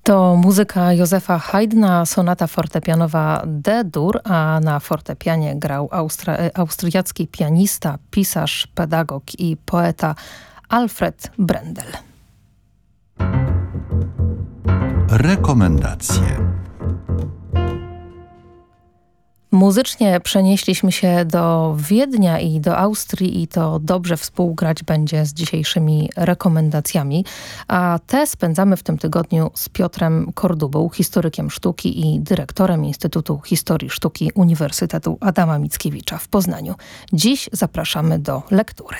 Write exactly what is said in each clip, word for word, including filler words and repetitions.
To muzyka Józefa Haydna, sonata fortepianowa D-dur, a na fortepianie grał austra- austriacki pianista, pisarz, pedagog i poeta Alfred Brendel. Rekomendacje. Muzycznie przenieśliśmy się do Wiednia i do Austrii i to dobrze współgrać będzie z dzisiejszymi rekomendacjami, a te spędzamy w tym tygodniu z Piotrem Kordubą, historykiem sztuki i dyrektorem Instytutu Historii Sztuki Uniwersytetu Adama Mickiewicza w Poznaniu. Dziś zapraszamy do lektury.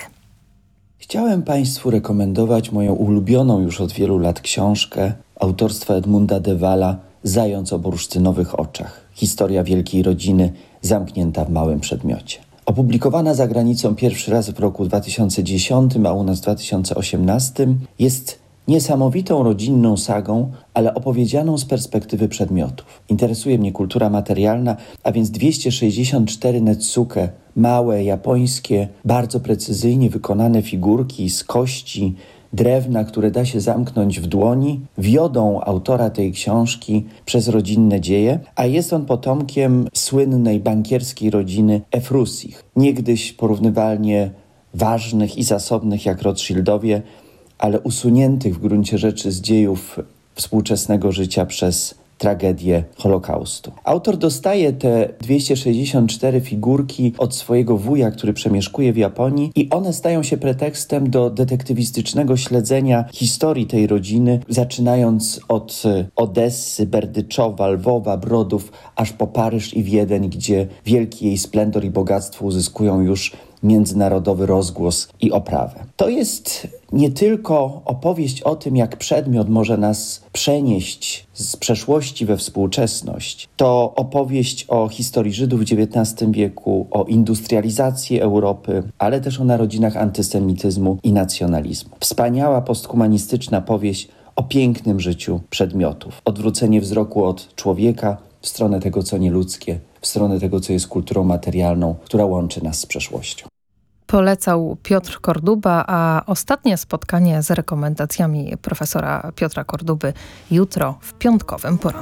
Chciałem Państwu rekomendować moją ulubioną już od wielu lat książkę autorstwa Edmunda de Walla Zając o bursztynowych oczach. Historia wielkiej rodziny zamknięta w małym przedmiocie. Opublikowana za granicą pierwszy raz w roku dwa tysiące dziesiątym, a u nas w dwa tysiące osiemnastym, jest niesamowitą rodzinną sagą, ale opowiedzianą z perspektywy przedmiotów. Interesuje mnie kultura materialna, a więc dwieście sześćdziesiąt cztery netsuke, małe, japońskie, bardzo precyzyjnie wykonane figurki z kości, drewna, które da się zamknąć w dłoni, wiodą autora tej książki przez rodzinne dzieje, a jest on potomkiem słynnej bankierskiej rodziny Ephrusich, niegdyś porównywalnie ważnych i zasobnych jak Rothschildowie, ale usuniętych w gruncie rzeczy z dziejów współczesnego życia przez tragedię Holokaustu. Autor dostaje te dwieście sześćdziesiąt cztery figurki od swojego wuja, który przemieszkuje w Japonii, i one stają się pretekstem do detektywistycznego śledzenia historii tej rodziny, zaczynając od Odessy, Berdyczowa, Lwowa, Brodów, aż po Paryż i Wiedeń, gdzie wielki jej splendor i bogactwo uzyskują już międzynarodowy rozgłos i oprawę. To jest nie tylko opowieść o tym, jak przedmiot może nas przenieść z przeszłości we współczesność. To opowieść o historii Żydów w dziewiętnastym wieku, o industrializacji Europy, ale też o narodzinach antysemityzmu i nacjonalizmu. Wspaniała posthumanistyczna powieść o pięknym życiu przedmiotów. Odwrócenie wzroku od człowieka w stronę tego, co nieludzkie, w stronę tego, co jest kulturą materialną, która łączy nas z przeszłością. Polecał Piotr Korduba, a ostatnie spotkanie z rekomendacjami profesora Piotra Korduby jutro w piątkowym poranku.